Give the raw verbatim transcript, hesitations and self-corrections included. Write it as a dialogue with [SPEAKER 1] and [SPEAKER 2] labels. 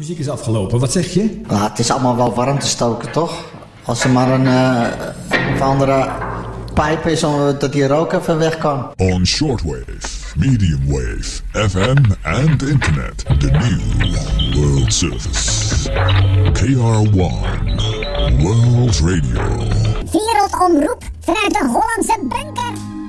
[SPEAKER 1] Muziek is afgelopen, wat zeg je?
[SPEAKER 2] Nou, het is allemaal wel warm te stoken, toch? Als er maar een, uh, een of andere pijp is, dat die rook even weg kan.
[SPEAKER 3] On shortwave, medium wave, F M and internet. The new world service. K R one World Radio.
[SPEAKER 4] Wereldomroep vanuit de Hollandse bunker.